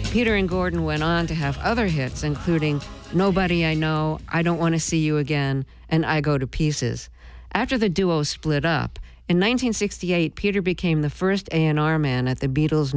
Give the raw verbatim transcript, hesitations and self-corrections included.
Peter and Gordon went on to have other hits, including Nobody I Know, I Don't Want to See You Again, and I Go to Pieces. After the duo split up, in nineteen sixty-eight, Peter became the first A and R man at the Beatles'